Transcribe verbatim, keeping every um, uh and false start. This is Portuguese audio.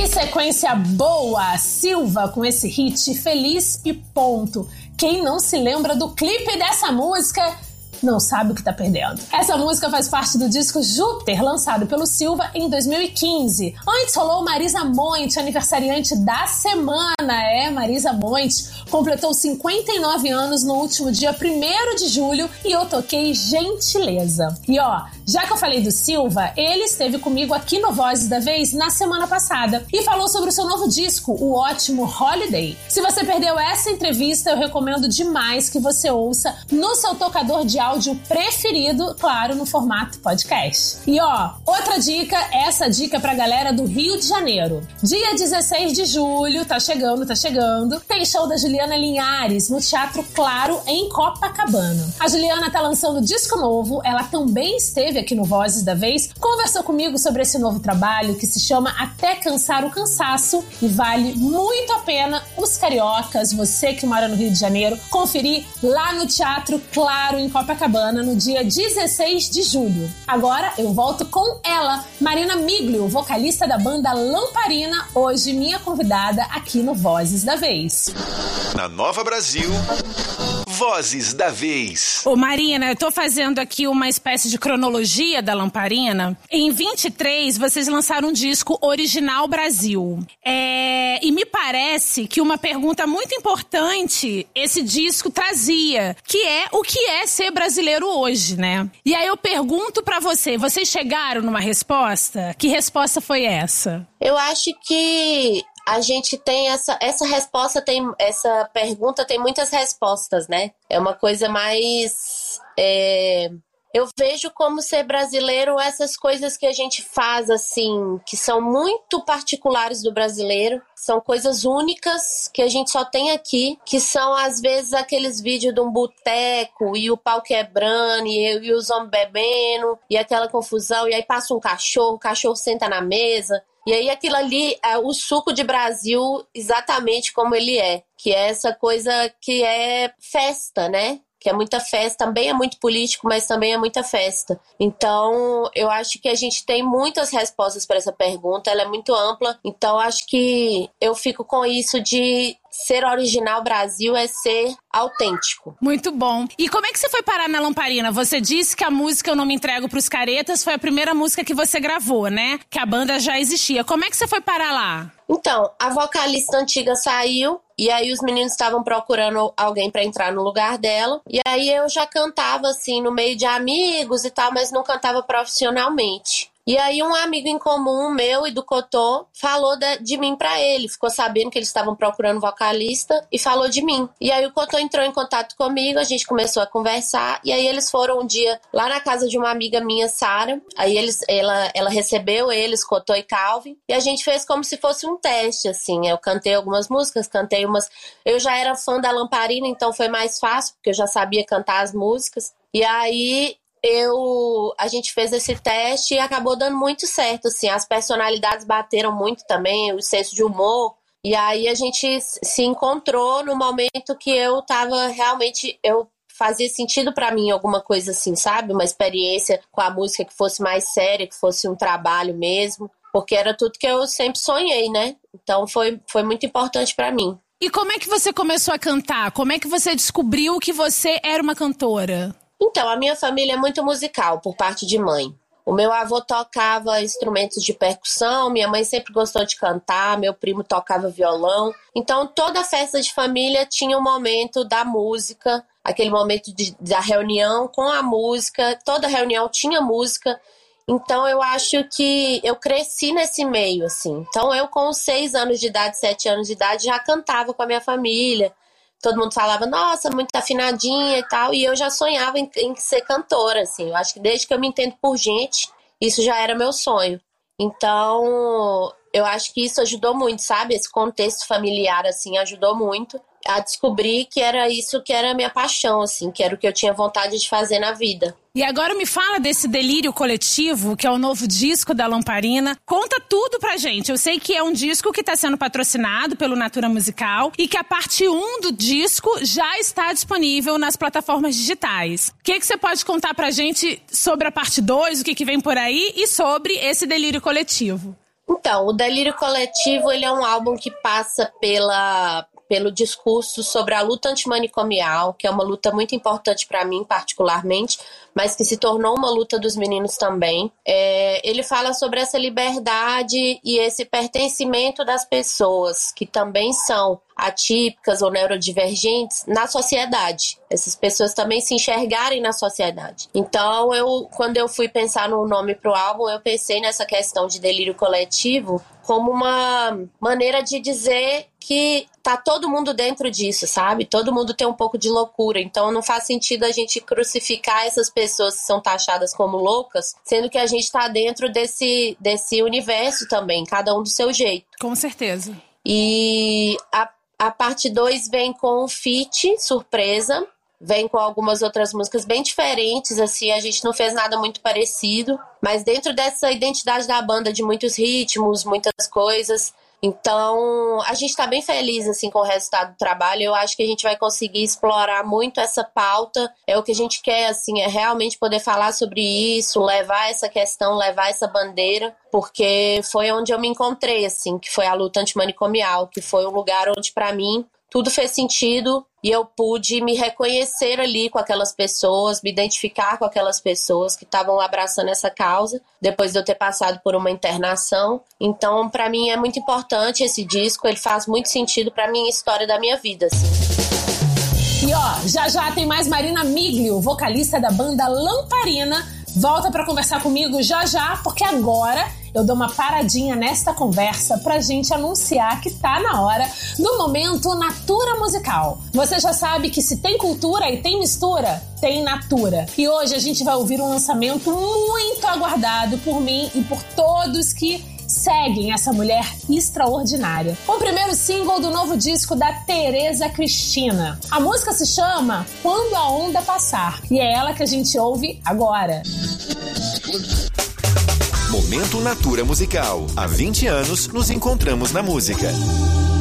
Que sequência boa! Silva com esse hit Feliz e Ponto. Quem não se lembra do clipe dessa música não sabe o que tá perdendo. Essa música faz parte do disco Júpiter, lançado pelo Silva em dois mil e quinze. Antes rolou Marisa Monte, aniversariante da semana. É, Marisa Monte completou cinquenta e nove anos no último dia primeiro de julho e eu toquei Gentileza. E ó, já que eu falei do Silva, ele esteve comigo aqui no Vozes da Vez na semana passada e falou sobre o seu novo disco, o ótimo Holiday. Se você perdeu essa entrevista, eu recomendo demais que você ouça no seu tocador de áudio áudio preferido, claro, no formato podcast. E ó, outra dica, essa dica pra galera do Rio de Janeiro. Dia dezesseis de julho, tá chegando, tá chegando, tem show da Juliana Linhares no Teatro Claro, em Copacabana. A Juliana tá lançando disco novo, ela também esteve aqui no Vozes da Vez, conversou comigo sobre esse novo trabalho que se chama Até Cansar o Cansaço e vale muito a pena os cariocas, você que mora no Rio de Janeiro, conferir lá no Teatro Claro, em Copacabana, no dia dezesseis de julho. Agora eu volto com ela, Marina Miglio, vocalista da banda Lamparina, hoje minha convidada aqui no Vozes da Vez. Na Nova Brasil, Vozes da Vez. Ô Marina, eu tô fazendo aqui uma espécie de cronologia da Lamparina. Em vinte e três, vocês lançaram um disco Original Brasil. É... E me parece que uma pergunta muito importante esse disco trazia, que é o que é ser brasileiro hoje, né? E aí eu pergunto pra você, vocês chegaram numa resposta? Que resposta foi essa? Eu acho que a gente tem essa, essa resposta, tem, essa pergunta tem muitas respostas, né? É uma coisa mais... É, eu vejo como ser brasileiro essas coisas que a gente faz, assim, que são muito particulares do brasileiro, são coisas únicas que a gente só tem aqui, que são, às vezes, aqueles vídeos de um boteco e o pau quebrando e, e os homens bebendo e aquela confusão, e aí passa um cachorro, o cachorro senta na mesa. E aí aquilo ali é o suco de Brasil exatamente como ele é. Que é essa coisa que é festa, né? Que é muita festa, também é muito político, mas também é muita festa. Então, eu acho que a gente tem muitas respostas para essa pergunta, ela é muito ampla. Então, acho que eu fico com isso de ser original Brasil é ser autêntico. Muito bom. E como é que você foi parar na Lamparina? Você disse que a música Eu Não Me Entrego Pros Caretas foi a primeira música que você gravou, né? Que a banda já existia. Como é que você foi parar lá? Então, a vocalista antiga saiu e aí os meninos estavam procurando alguém pra entrar no lugar dela. E aí eu já cantava assim no meio de amigos e tal, mas não cantava profissionalmente. E aí um amigo em comum meu e do Cotô falou de, de mim pra ele. Ficou sabendo que eles estavam procurando vocalista e falou de mim. E aí o Cotô entrou em contato comigo, a gente começou a conversar. E aí eles foram um dia lá na casa de uma amiga minha, Sara. Aí eles, ela, ela recebeu eles, Cotô e Calvin. E a gente fez como se fosse um teste, assim. Eu cantei algumas músicas, cantei umas... Eu já era fã da Lamparina, então foi mais fácil, porque eu já sabia cantar as músicas. E aí... Eu, a gente fez esse teste e acabou dando muito certo, assim, as personalidades bateram muito também, o senso de humor, e aí a gente se encontrou no momento que eu tava realmente, eu fazia sentido pra mim alguma coisa assim, sabe, uma experiência com a música que fosse mais séria, que fosse um trabalho mesmo, porque era tudo que eu sempre sonhei, né, então foi, foi muito importante pra mim. E como é que você começou a cantar? Como é que você descobriu que você era uma cantora? Então, a minha família é muito musical, por parte de mãe. O meu avô tocava instrumentos de percussão, minha mãe sempre gostou de cantar, meu primo tocava violão. Então, toda festa de família tinha um momento da música, aquele momento de, da reunião com a música. Toda reunião tinha música. Então, eu acho que eu cresci nesse meio, assim. Então, eu com seis anos de idade, sete anos de idade, já cantava com a minha família. Todo mundo falava, nossa, muito afinadinha e tal. E eu já sonhava em, em ser cantora, assim. Eu acho que desde que eu me entendo por gente, isso já era meu sonho. Então, eu acho que isso ajudou muito, sabe? Esse contexto familiar, assim, ajudou muito a descobrir que era isso que era a minha paixão, assim. Que era o que eu tinha vontade de fazer na vida. E agora me fala desse Delírio Coletivo, que é o novo disco da Lamparina. Conta tudo pra gente. Eu sei que é um disco que está sendo patrocinado pelo Natura Musical e que a parte um do disco já está disponível nas plataformas digitais. O que, que você pode contar pra gente sobre a parte dois, o que, que vem por aí e sobre esse Delírio Coletivo? Então, o Delírio Coletivo, ele é um álbum que passa pela... pelo discurso sobre a luta antimanicomial, que é uma luta muito importante para mim, particularmente, mas que se tornou uma luta dos meninos também. É, ele fala sobre essa liberdade e esse pertencimento das pessoas, que também são atípicas ou neurodivergentes, na sociedade. Essas pessoas também se enxergarem na sociedade. Então, eu, quando eu fui pensar no nome para o álbum, eu pensei nessa questão de delírio coletivo como uma maneira de dizer que tá todo mundo dentro disso, sabe? Todo mundo tem um pouco de loucura, então não faz sentido a gente crucificar essas pessoas que são taxadas como loucas, sendo que a gente tá dentro desse, desse universo também, cada um do seu jeito. Com certeza. E a, a parte dois vem com um feat, surpresa, vem com algumas outras músicas bem diferentes, assim, a gente não fez nada muito parecido, mas dentro dessa identidade da banda, de muitos ritmos, muitas coisas. Então, a gente tá bem feliz, assim, com o resultado do trabalho. Eu acho que a gente vai conseguir explorar muito essa pauta. É o que a gente quer, assim, é realmente poder falar sobre isso, levar essa questão, levar essa bandeira, porque foi onde eu me encontrei, assim, que foi a luta antimanicomial, que foi um lugar onde, pra mim, tudo fez sentido e eu pude me reconhecer ali com aquelas pessoas, me identificar com aquelas pessoas que estavam abraçando essa causa, depois de eu ter passado por uma internação. Então, pra mim, é muito importante esse disco, ele faz muito sentido pra minha história da minha vida, assim. E ó, já já tem mais Marina Miglio, vocalista da banda Lamparina, volta pra conversar comigo já já, porque agora eu dou uma paradinha nesta conversa pra gente anunciar que tá na hora do momento Natura Musical. Você já sabe que se tem cultura e tem mistura, tem Natura. E hoje a gente vai ouvir um lançamento muito aguardado por mim e por todos que seguem essa mulher extraordinária. O primeiro single do novo disco da Tereza Cristina. A música se chama Quando a Onda Passar e é ela que a gente ouve agora. Momento Natura Musical. Há vinte anos nos encontramos na música.